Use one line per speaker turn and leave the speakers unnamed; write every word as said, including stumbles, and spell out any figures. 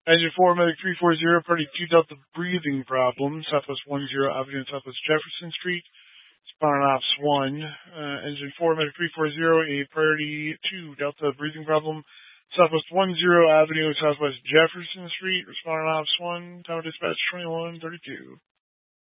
Engine four, Medic three four zero, Priority two Delta breathing problem, Southwest one zero Avenue and Southwest Jefferson Street. Responding Ops one. Uh, Engine four, Medic three four zero, a Priority two Delta breathing problem, Southwest one zero Avenue and Southwest Jefferson Street. Responding Ops one. Time of dispatch twenty-one thirty-two.